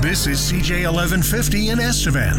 This is CJ 1150 in Estevan.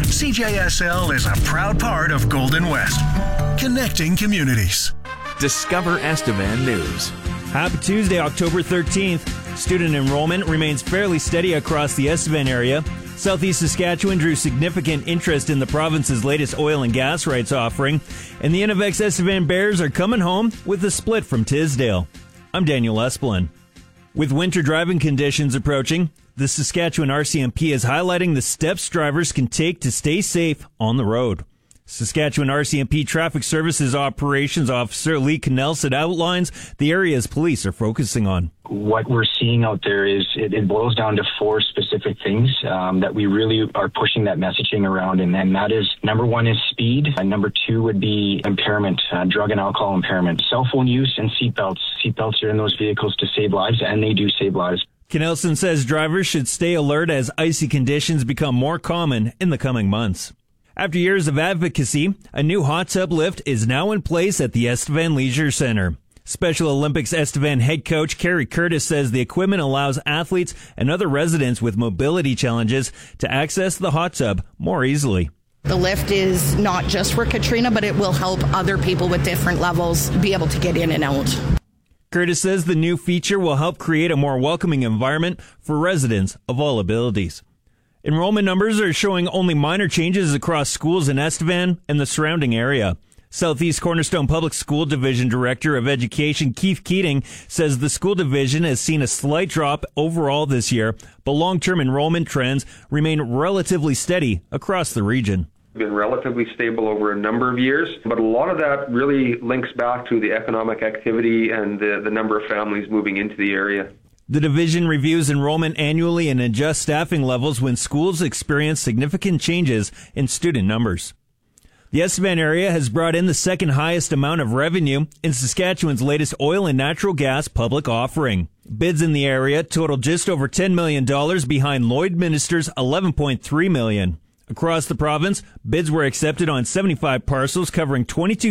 CJSL is a proud part of Golden West, connecting communities. Discover Estevan News. Happy Tuesday, October 13th. Student enrollment remains fairly steady across the Estevan area. Southeast Saskatchewan drew significant interest in the province's latest oil and gas rights offering, and the Innovex Estevan Bears are coming home with a split from Tisdale. I'm Daniel Esplin. With winter driving conditions approaching, the Saskatchewan RCMP is highlighting the steps drivers can take to stay safe on the road. Saskatchewan RCMP Traffic Services Operations Officer Lee Knelson outlines the areas police are focusing on. What we're seeing out there is it boils down to four specific things that we really are pushing that messaging around. And then that is, number one is speed. And number two would be impairment, drug and alcohol impairment, cell phone use, and seatbelts. Seatbelts are in those vehicles to save lives, and they do save lives. Knelson says drivers should stay alert as icy conditions become more common in the coming months. After years of advocacy, a new hot tub lift is now in place at the Estevan Leisure Center. Special Olympics Estevan head coach Carrie Curtis says the equipment allows athletes and other residents with mobility challenges to access the hot tub more easily. The lift is not just for Katrina, but it will help other people with different levels be able to get in and out. Curtis says the new feature will help create a more welcoming environment for residents of all abilities. Enrollment numbers are showing only minor changes across schools in Estevan and the surrounding area. Southeast Cornerstone Public School Division Director of Education Keith Keating says the school division has seen a slight drop overall this year, but long-term enrollment trends remain relatively steady across the region. Been relatively stable over a number of years, but a lot of that really links back to the economic activity and the number of families moving into the area. The division reviews enrollment annually and adjusts staffing levels when schools experience significant changes in student numbers. The Estevan area has brought in the second highest amount of revenue in Saskatchewan's latest oil and natural gas public offering. Bids in the area total just over $10 million behind Lloydminster's $11.3 million. Across the province, bids were accepted on 75 parcels covering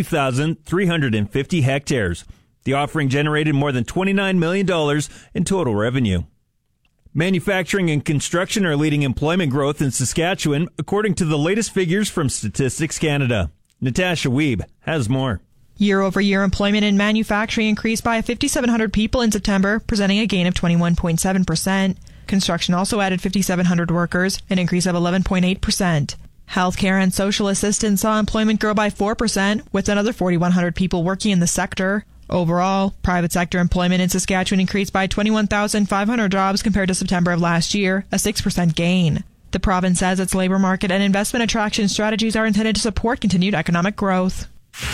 22,350 hectares. The offering generated more than $29 million in total revenue. Manufacturing and construction are leading employment growth in Saskatchewan, according to the latest figures from Statistics Canada. Natasha Wiebe has more. Year-over-year employment in manufacturing increased by 5,700 people in September, presenting a gain of 21.7%. Construction also added 5,700 workers, an increase of 11.8%. Healthcare and social assistance saw employment grow by 4%, with another 4,100 people working in the sector. Overall, private sector employment in Saskatchewan increased by 21,500 jobs compared to September of last year, a 6% gain. The province says its labor market and investment attraction strategies are intended to support continued economic growth.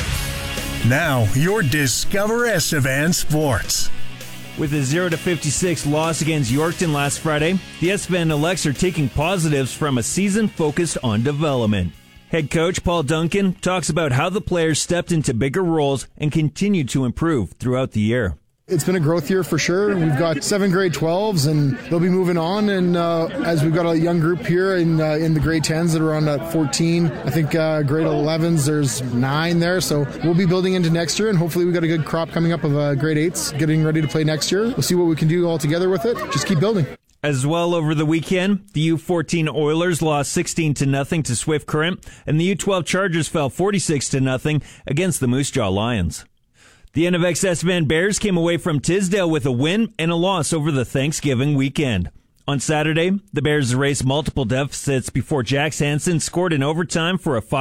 Now, your Discover Estevan Sports. With a 0-56 loss against Yorkton last Friday, the Estevan Elects are taking positives from a season focused on development. Head coach Paul Duncan talks about how the players stepped into bigger roles and continued to improve throughout the year. It's been a growth year for sure. We've got 7 grade 12s and they'll be moving on. And as we've got a young group here in the grade 10s that are on at 14, I think grade 11s, there's 9 there. So we'll be building into next year and hopefully we've got a good crop coming up of grade 8s getting ready to play next year. We'll see what we can do all together with it. Just keep building. As well, over the weekend, the U14 Oilers lost 16-0 to Swift Current, and the U12 Chargers fell 46-0 against the Moose Jaw Lions. The Innovex Estevan Bears came away from Tisdale with a win and a loss over the Thanksgiving weekend. On Saturday, the Bears erased multiple deficits before Jax Hansen scored in overtime for a